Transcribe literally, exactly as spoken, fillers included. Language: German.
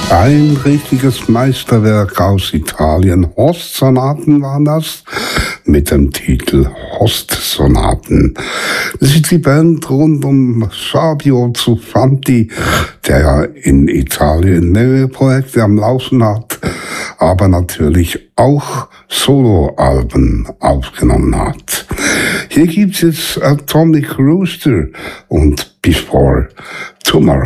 Ein richtiges Meisterwerk aus Italien. Host-Sonaten waren das mit dem Titel Host-Sonaten. Das ist die Band rund um Fabio Zufanti, der in Italien mehrere Projekte am Laufen hat, aber natürlich auch Soloalben aufgenommen hat. Hier gibt's jetzt Atomic Rooster und Before Tomorrow.